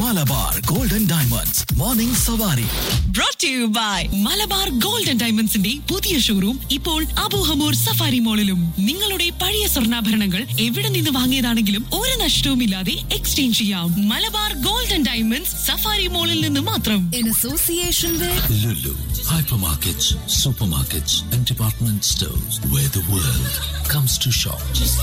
Malabar golden diamonds morning സവാരി. Brought to you by Malabar gold and ഡയമണ്ട്സിന്റെ പുതിയ showroom ഇപ്പോൾ അബു ഹമൂർ safari മോളിലും. നിങ്ങളുടെ പഴയ സ്വർണ്ണാഭരണങ്ങൾ എവിടെ നിന്ന് വാങ്ങിയതാണെങ്കിലും ഒരു നഷ്ടവുമില്ലാതെ എക്സ്ചേഞ്ച് ചെയ്യാം. Malabar gold and diamonds safari മോളിൽ നിന്ന് മാത്രം. In association with Lulu, hypermarkets, supermarkets and department stores where the world comes to shop.